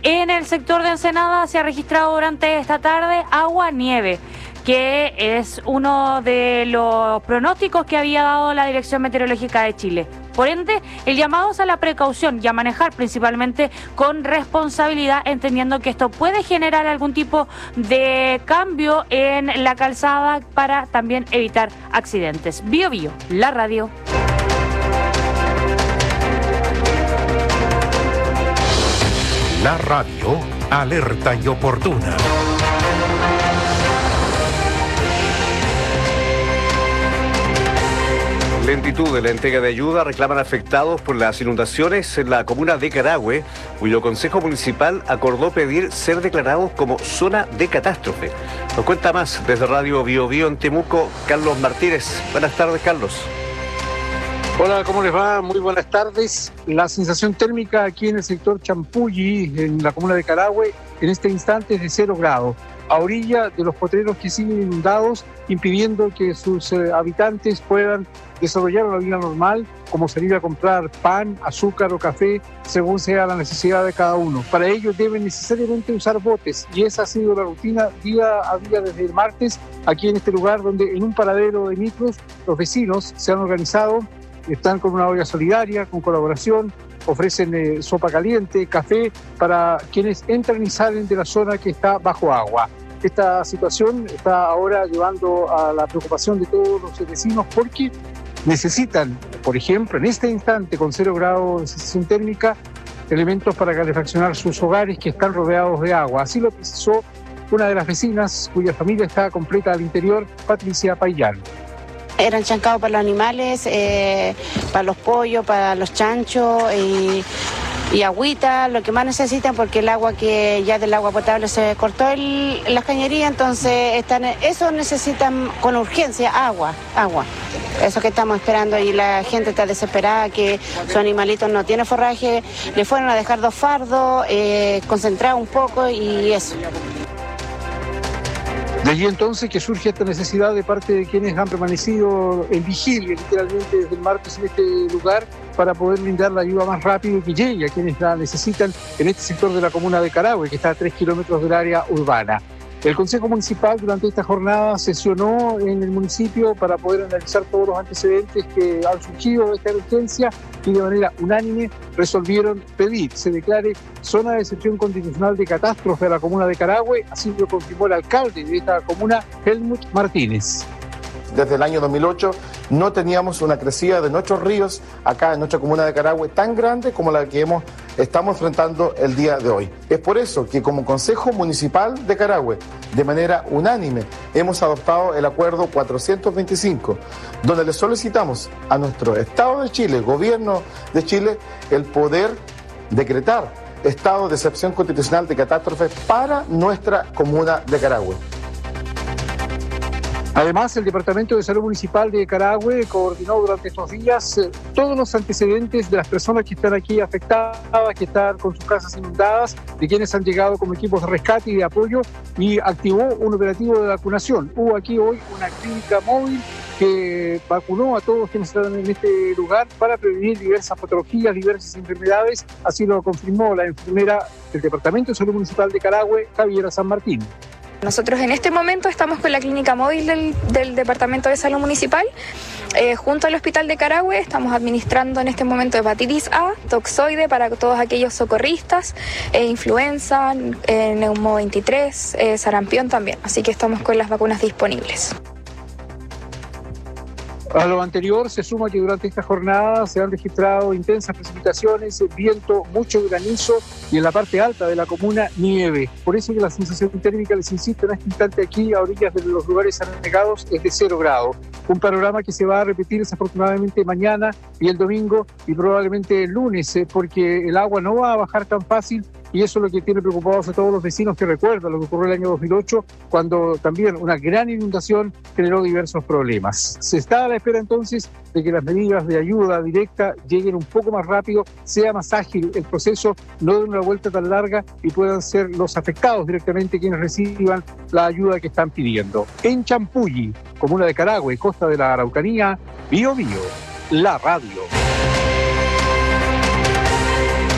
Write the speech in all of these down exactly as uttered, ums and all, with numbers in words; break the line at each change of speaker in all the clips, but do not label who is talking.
En el sector de Ensenada se ha registrado durante esta tarde agua-nieve, que es uno de los pronósticos que había dado la Dirección Meteorológica de Chile. Por ende, el llamado es a la precaución y a manejar principalmente con responsabilidad, entendiendo que esto puede generar algún tipo de cambio en la calzada para también evitar accidentes. Bio Bio, la radio.
La radio, alerta y oportuna.
Lentitud de la entrega de ayuda reclaman afectados por las inundaciones en la comuna de Carahue, cuyo Consejo Municipal acordó pedir ser declarados como zona de catástrofe. Nos cuenta más desde Radio Bio Bio en Temuco, Carlos Martínez. Buenas tardes, Carlos.
Hola, ¿cómo les va? Muy buenas tardes. La sensación térmica aquí en el sector Champulli, en la comuna de Carahue, en este instante es de cero grados, a orilla de los potreros que siguen inundados, impidiendo que sus eh, habitantes puedan desarrollar una vida normal, como salir a comprar pan, azúcar o café, según sea la necesidad de cada uno. Para ello deben necesariamente usar botes, y esa ha sido la rutina día a día desde el martes, aquí en este lugar, donde en un paradero de micros los vecinos se han organizado, están con una olla solidaria, con colaboración, ofrecen eh, sopa caliente, café, para quienes entran y salen de la zona que está bajo agua. Esta situación está ahora llevando a la preocupación de todos los vecinos porque necesitan, por ejemplo, en este instante con cero grados de sensación térmica, elementos para calefaccionar sus hogares que están rodeados de agua. Así lo precisó una de las vecinas cuya familia está completa al interior, Patricia Payán.
Eran chancados para los animales, eh, para los pollos, para los chanchos y, y agüita, lo que más necesitan, porque el agua que ya del agua potable se cortó el, las cañerías, entonces están, eso necesitan con urgencia, agua, agua. Eso que estamos esperando, y la gente está desesperada que sus animalitos no tienen forraje, le fueron a dejar dos fardos, eh, concentrar un poco y eso.
De allí entonces que surge esta necesidad de parte de quienes han permanecido en vigilia, literalmente desde el martes en este lugar, para poder brindar la ayuda más rápido y que llegue a quienes la necesitan en este sector de la comuna de Carahue, que está a tres kilómetros del área urbana. El Consejo Municipal durante esta jornada sesionó en el municipio para poder analizar todos los antecedentes que han surgido de esta emergencia y de manera unánime resolvieron pedir se declare zona de excepción constitucional de catástrofe a la comuna de Carahue, así lo confirmó el alcalde de esta comuna, Helmut Martínez.
Desde el año dos mil ocho no teníamos una crecida de nuestros ríos acá en nuestra comuna de Carahue tan grande como la que hemos, estamos enfrentando el día de hoy. Es por eso que como Consejo Municipal de Carahue, de manera unánime, hemos adoptado el acuerdo cuatrocientos veinticinco, donde le solicitamos a nuestro Estado de Chile, Gobierno de Chile, el poder decretar estado de excepción constitucional de catástrofe para nuestra comuna de Carahue.
Además, el Departamento de Salud Municipal de Carahue coordinó durante estos días eh, todos los antecedentes de las personas que están aquí afectadas, que están con sus casas inundadas, de quienes han llegado como equipos de rescate y de apoyo, y activó un operativo de vacunación. Hubo aquí hoy una clínica móvil que vacunó a todos quienes están en este lugar para prevenir diversas patologías, diversas enfermedades. Así lo confirmó la enfermera del Departamento de Salud Municipal de Carahue, Javiera San Martín.
Nosotros en este momento estamos con la clínica móvil del, del Departamento de Salud Municipal, eh, junto al Hospital de Carahue. Estamos administrando en este momento hepatitis A, toxoide para todos aquellos socorristas, eh, influenza, eh, neumo veintitrés, eh, sarampión también. Así que estamos con las vacunas disponibles.
A lo anterior se suma que durante esta jornada se han registrado intensas precipitaciones, viento, mucho granizo y en la parte alta de la comuna nieve. Por eso que la sensación térmica, les insisto, en este instante aquí a orillas de los lugares anegados es de cero grados. Un panorama que se va a repetir desafortunadamente mañana y el domingo y probablemente el lunes, porque el agua no va a bajar tan fácil. Y eso es lo que tiene preocupados a todos los vecinos que recuerdan lo que ocurrió el año dos mil ocho, cuando también una gran inundación generó diversos problemas. Se está a la espera entonces de que las medidas de ayuda directa lleguen un poco más rápido, sea más ágil el proceso, no den una vuelta tan larga y puedan ser los afectados directamente quienes reciban la ayuda que están pidiendo. En Champulli, comuna de Carahue, costa de la Araucanía, Bio Bio, la radio.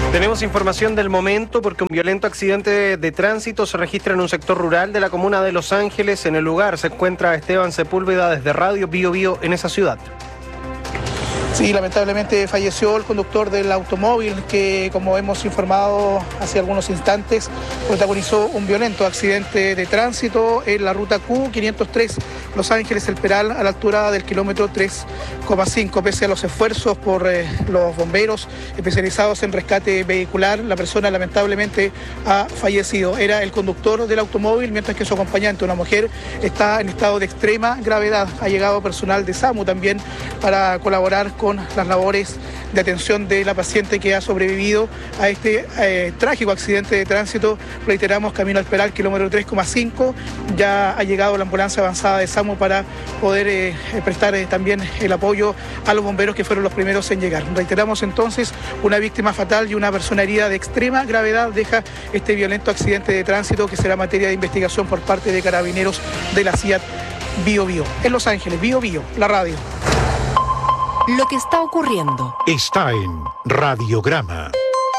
Tenemos información del momento porque un violento accidente de, de tránsito se registra en un sector rural de la comuna de Los Ángeles. En el lugar se encuentra Esteban Sepúlveda desde Radio Bío Bío en esa ciudad.
Sí, lamentablemente falleció el conductor del automóvil que, como hemos informado hace algunos instantes, protagonizó un violento accidente de tránsito en la ruta Q quinientos tres Los Ángeles El Peral a la altura del kilómetro tres coma cinco. Pese a los esfuerzos por eh, los bomberos especializados en rescate vehicular, la persona lamentablemente ha fallecido. Era el conductor del automóvil, mientras que su acompañante, una mujer, está en estado de extrema gravedad. Ha llegado personal de SAMU también para colaborar con las labores de atención de la paciente que ha sobrevivido a este eh, trágico accidente de tránsito. Reiteramos, camino al Peral, kilómetro tres coma cinco. Ya ha llegado la ambulancia avanzada de SAMU para poder eh, prestar eh, también el apoyo a los bomberos que fueron los primeros en llegar. Reiteramos entonces, una víctima fatal y una persona herida de extrema gravedad deja este violento accidente de tránsito que será materia de investigación por parte de carabineros de la C I A T Bío Bío. En Los Ángeles, Bío Bío, la radio.
Lo que está ocurriendo
está en Radiograma.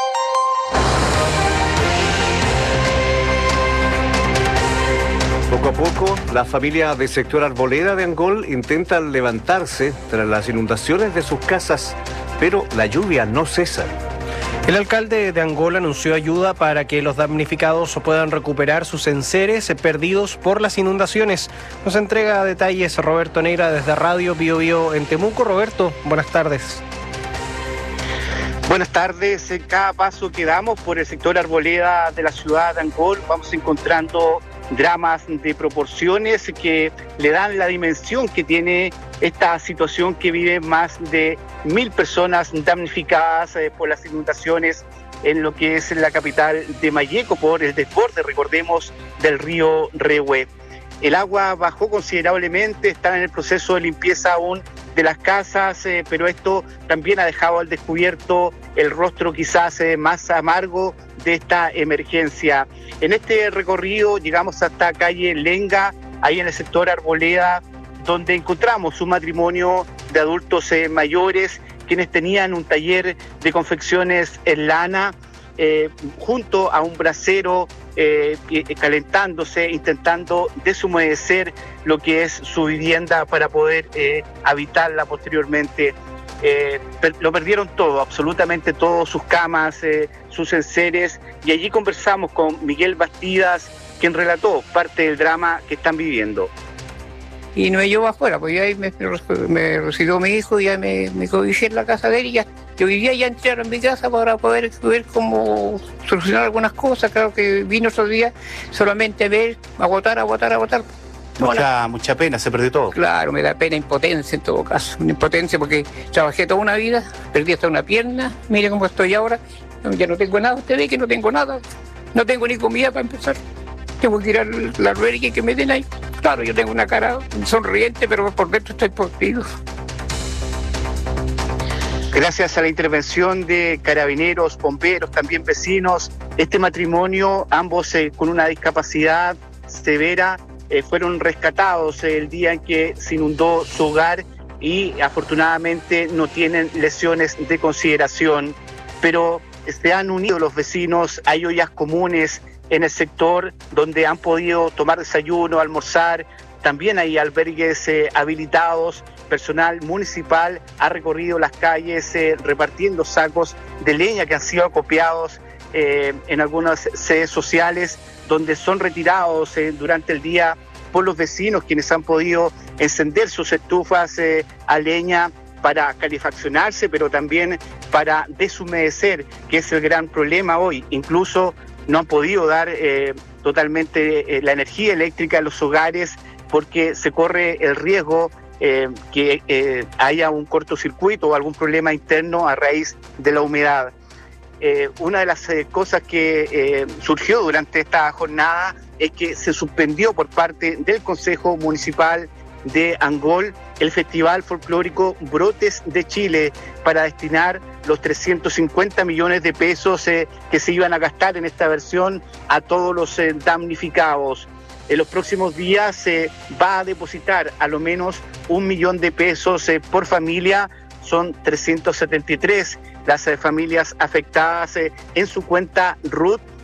Poco a poco, la familia del sector Arboleda de Angol intentan levantarse tras las inundaciones de sus casas, pero la lluvia no cesa.
El alcalde de Angol anunció ayuda para que los damnificados puedan recuperar sus enseres perdidos por las inundaciones. Nos entrega detalles Roberto Neira desde Radio Bío Bío en Temuco. Roberto, buenas tardes.
Buenas tardes. En cada paso que damos por el sector Arboleda de la ciudad de Angol vamos encontrando dramas de proporciones que le dan la dimensión que tiene esta situación que viven más de mil personas damnificadas eh, por las inundaciones en lo que es la capital de Malleco por el desborde, recordemos, del río Rehue. El agua bajó considerablemente, está en el proceso de limpieza aún de las casas, eh, pero esto también ha dejado al descubierto el rostro quizás eh, más amargo de esta emergencia. En este recorrido llegamos hasta calle Lenga, ahí en el sector Arboleda, donde encontramos un matrimonio de adultos eh, mayores quienes tenían un taller de confecciones en lana eh, junto a un brasero eh, calentándose, intentando deshumedecer lo que es su vivienda para poder eh, habitarla posteriormente. Eh, per- lo perdieron todo, absolutamente todo, sus camas, eh, sus enseres, y allí conversamos con Miguel Bastidas, quien relató parte del drama que están viviendo.
Y no me llevo afuera, pues ya ahí me, me recibió mi hijo, ya me, me cobijé en la casa de él y ya, yo vivía ya entrar en mi casa para poder ver cómo solucionar algunas cosas. Claro que vino otro día solamente a ver, agotar, agotar, agotar.
Mucha, mucha pena, se perdió todo.
Claro, me da pena, impotencia en todo caso, una impotencia porque trabajé toda una vida, perdí hasta una pierna, mire cómo estoy ahora, ya no tengo nada, usted ve que no tengo nada, no tengo ni comida para empezar, tengo que ir a la albergue que me den ahí. Claro, yo tengo una cara sonriente, pero por dentro estoy podrido.
Gracias a la intervención de carabineros, bomberos, también vecinos, este matrimonio, ambos eh, con una discapacidad severa, eh, fueron rescatados el día en que se inundó su hogar y afortunadamente no tienen lesiones de consideración, pero se han unido los vecinos, hay ollas comunes en el sector donde han podido tomar desayuno, almorzar, también hay albergues eh, habilitados, personal municipal ha recorrido las calles eh, repartiendo sacos de leña que han sido acopiados eh, en algunas sedes sociales donde son retirados eh, durante el día por los vecinos quienes han podido encender sus estufas eh, a leña para calefaccionarse, pero también para deshumedecer, que es el gran problema hoy. Incluso no han podido dar eh, totalmente eh, la energía eléctrica a los hogares porque se corre el riesgo eh, que eh, haya un cortocircuito o algún problema interno a raíz de la humedad. Eh, una de las eh, cosas que eh, surgió durante esta jornada es que se suspendió por parte del Consejo Municipal de Angol el Festival Folclórico Brotes de Chile para destinar los trescientos cincuenta millones de pesos eh, que se iban a gastar en esta versión a todos los eh, damnificados. En los próximos días se eh, va a depositar a lo menos un millón de pesos eh, por familia, son trescientos setenta y tres las eh, familias afectadas eh, en su cuenta R U T